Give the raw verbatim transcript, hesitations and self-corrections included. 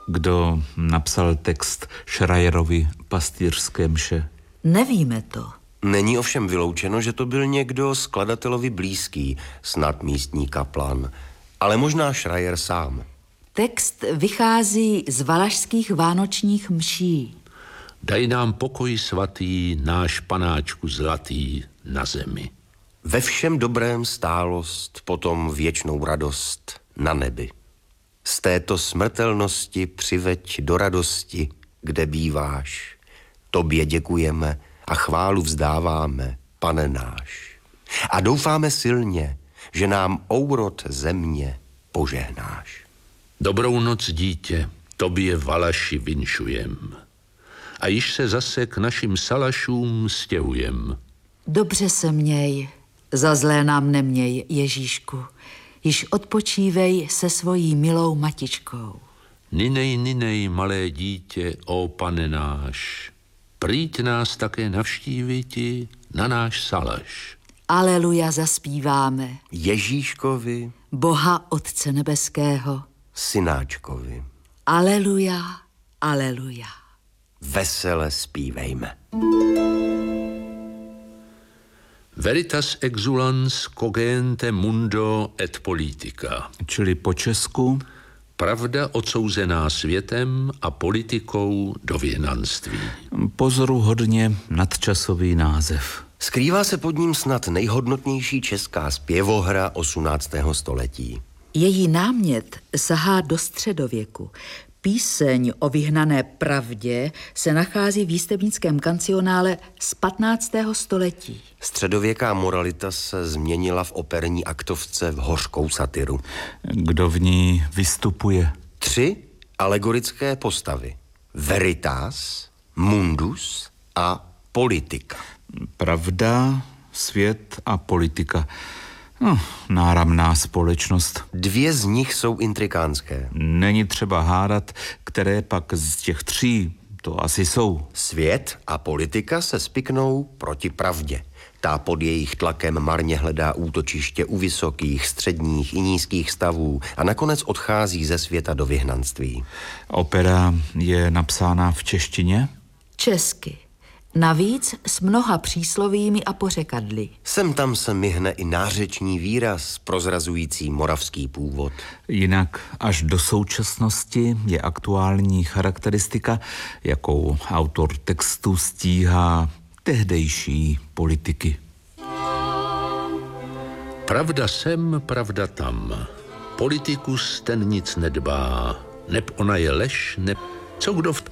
Kdo napsal text Schreierovy pastýřské mše? Nevíme to. Není ovšem vyloučeno, že to byl někdo skladatelovi blízký, snad místní kaplan, ale možná Schreier sám. Text vychází z valašských vánočních mší. Daj nám pokoj svatý, náš panáčku zlatý na zemi. Ve všem dobrém stálost, potom věčnou radost na nebi. Z této smrtelnosti přiveď do radosti, kde býváš. Tobě děkujeme a chválu vzdáváme, Pane náš. A doufáme silně, že nám ourod země požehnáš. Dobrou noc, dítě, tobě Valaši vinšujem. A již se zase k našim salašům stěhujem. Dobře se měj, za zlé nám neměj, Ježíšku. Již odpočívej se svojí milou matičkou. Ninej, ninej, malé dítě, ó Pane náš, přijď nás také navštíviti na náš salaš. Aleluja zaspíváme. Ježíškovi, Boha Otce nebeského. synáčkovi. Aleluja, aleluja. Vesele zpívejme. Veritas exulans cogente mundo et politica. Čili po česku? Pravda odsouzená světem a politikou do vyhnanství. Pozoruhodně nadčasový název. Skrývá se pod ním snad nejhodnotnější česká zpěvohra osmnáctého století. Její námět sahá do středověku. Píseň o vyhnané pravdě se nachází v jistebnickém kancionále z patnáctého století. Středověká moralita se změnila v operní aktovce v hořkou satiru. Kdo v ní vystupuje? Tři alegorické postavy. Veritas, mundus a politika. Pravda, svět a politika. No, náramná společnost. Dvě z nich jsou intrikánské. Není třeba hádat, které pak z těch tří to asi jsou. Svět a politika se spiknou proti pravdě. Ta pod jejich tlakem marně hledá útočiště u vysokých, středních i nízkých stavů a nakonec odchází ze světa do vyhnanství. Opera je napsána v češtině? Česky. Navíc s mnoha příslovími a pořekadly. Sem tam se myhne i nářeční výraz prozrazující moravský původ. Jinak až do současnosti je aktuální charakteristika, jakou autor textu stíhá tehdejší politiky. Pravda sem, pravda tam. Politikus ten nic nedbá. Neb ona je lež, neb co kdo v